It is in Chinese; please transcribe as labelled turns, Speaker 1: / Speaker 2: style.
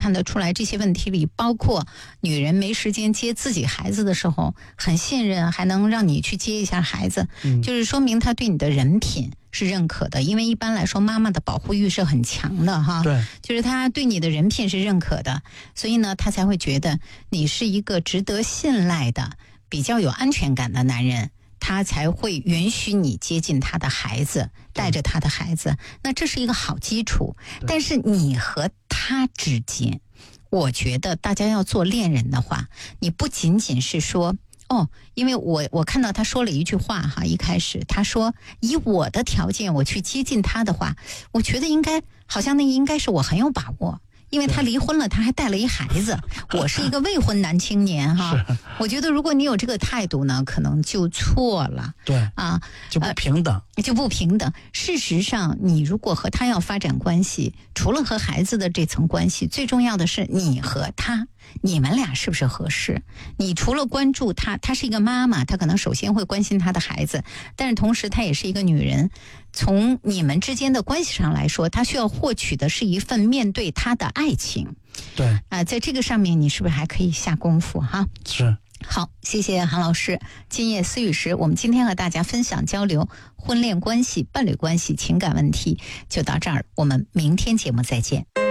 Speaker 1: 看得出来，这些问题里包括女人没时间接自己孩子的时候很信任，还能让你去接一下孩子，就是说明她对你的人品是认可的。因为一般来说妈妈的保护欲是很强的哈，
Speaker 2: 对，
Speaker 1: 就是她对你的人品是认可的，所以呢她才会觉得你是一个值得信赖的比较有安全感的男人，他才会允许你接近他的孩子，带着他的孩子，那这是一个好基础。但是你和他之间，我觉得大家要做恋人的话，你不仅仅是说因为我看到他说了一句话哈，一开始他说以我的条件我去接近他的话，我觉得好像那应该是我很有把握。因为他离婚了，他还带了一孩子。我是一个未婚男青年哈，我觉得如果你有这个态度呢，可能就错了。
Speaker 2: 对
Speaker 1: 啊，
Speaker 2: 就不平等，
Speaker 1: 就不平等。事实上，你如果和他要发展关系，除了和孩子的这层关系，最重要的是你和他，你们俩是不是合适？你除了关注他，他是一个妈妈，他可能首先会关心他的孩子，但是同时他也是一个女人。从你们之间的关系上来说，他需要获取的是一份面对他的爱情。
Speaker 2: 对
Speaker 1: 在这个上面你是不是还可以下功夫哈？
Speaker 2: 是。
Speaker 1: 好，谢谢韩老师。今夜思雨时，我们今天和大家分享交流婚恋关系、伴侣关系、情感问题，就到这儿，我们明天节目再见。